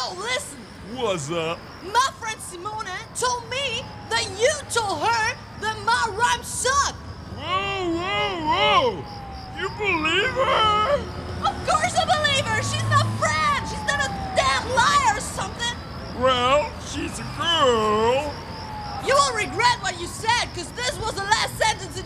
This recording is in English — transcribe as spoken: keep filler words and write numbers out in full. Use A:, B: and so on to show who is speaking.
A: Yo, listen!
B: What's up?
A: My friend Simone told me that you told her that my rhymes suck!
B: Whoa, whoa, whoa! You believe her?
A: Of course I believe her! She's my friend! She's not a damn liar or something!
B: Well, she's a girl.
A: You will regret what you said, because this was the last sentence in